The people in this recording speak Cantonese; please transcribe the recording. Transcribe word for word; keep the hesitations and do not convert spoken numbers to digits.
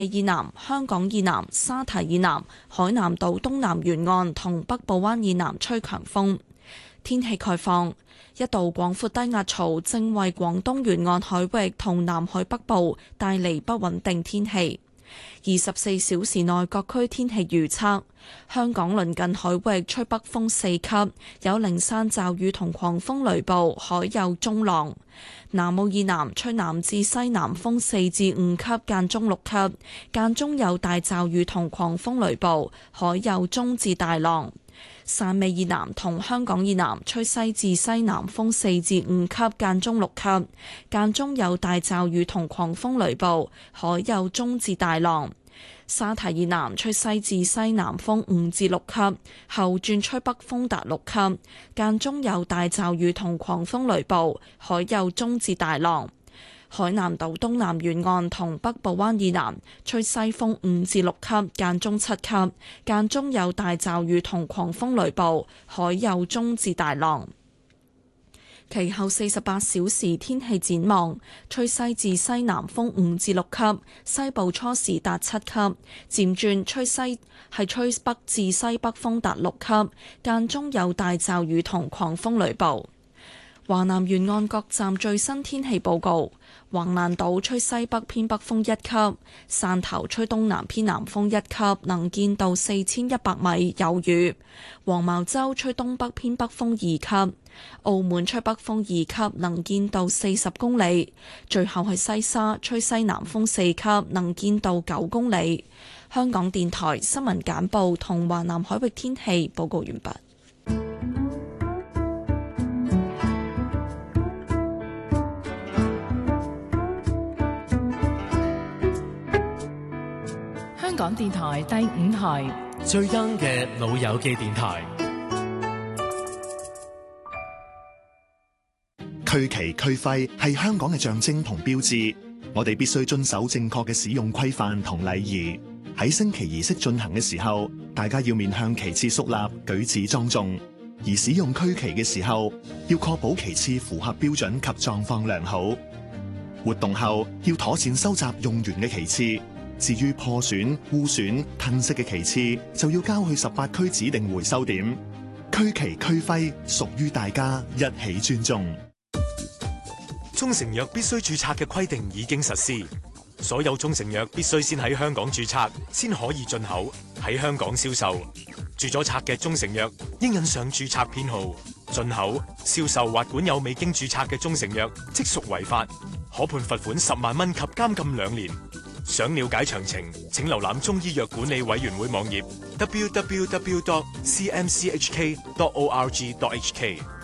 以南、香港以南、沙堤以南、海南島東南沿岸同北部灣以南吹強風。天氣概況，一道廣闊低壓槽正為廣東沿岸海域同南海北部帶嚟不穩定天氣。二十四小時內各區天氣預測：香港鄰近海域吹北風四級，有零散驟雨同狂風雷暴，海有中浪。南澳以南吹南至西南風四至五級，間中六級，間中有大驟雨同狂風雷暴，海有中至大浪。汕尾以南同香港以南吹西至西南風四至五級，間中六級，間中有大驟雨同狂風雷暴，海有中至大浪。沙堤以南吹西至西南風五至六級，後轉吹北風達六級，間中有大驟雨同狂風雷暴，海有中至大浪。海南島東南沿岸同北部灣以南吹西風五至六級，間中七級，間中有大驟雨同狂風雷暴，海有中至大浪。其後四十八小時天氣展望，吹西至西南風五至六級，西部初時達七級，漸轉吹西係吹北至西北風達六級，間中有大驟雨同狂風雷暴。華南沿岸各站最新天氣報告：橫瀾島吹西北偏北風一級，汕頭吹東南偏南風一級，能見度四千一百米，有雨；黃茅洲吹東北偏北風二級，澳門吹北風二級，能見度四十公里。最後係西沙吹西南風四級，能見度九公里。香港電台新聞簡報同華南海域天氣報告完畢。 香港電台第五台最 young 嘅老友記電台。 區旗區徽係香港嘅象徵同標誌，我哋必須遵守正確嘅使用規範同禮儀。喺升旗儀式進行嘅時候，大家要面向旗幟肅立，舉止莊重；而使用區旗嘅時候，要確保旗幟符合標準及狀況良好。活動後要妥善收集用完嘅旗幟。至於破損、污損、褪色嘅旗幟，就要交去十八區指定回收點。區旗區徽屬於大家，一起尊重。 中成藥必須註冊嘅規定已經實施，所有中成藥必須先喺香港註冊，先可以進口，喺香港銷售。註咗冊嘅中成藥應印上註冊編號。進口、銷售或管有未經註冊嘅中成藥，即屬違法，可判罰款十萬蚊及監禁兩年。想了解詳情，請瀏覽中醫藥管理委員會網頁 double-u double-u double-u dot c m c h k dot org dot h k。